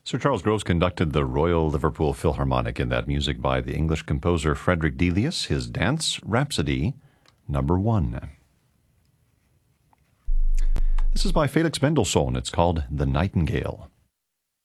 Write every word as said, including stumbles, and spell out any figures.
Sir Charles Groves conducted the Royal Liverpool Philharmonic in that music by the English composer Frederick Delius, his Dance Rhapsody number one. This is by Felix Mendelssohn. It's called The Nightingale.